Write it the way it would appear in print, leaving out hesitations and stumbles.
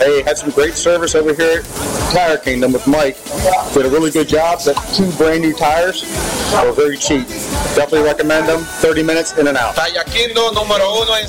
Hey, had some great service over here at Tire Kingdom with Mike. Did a really good job. Got 2 brand new tires. They were very cheap. Definitely recommend them. 30 minutes in and out. Tire Kingdom número 1 en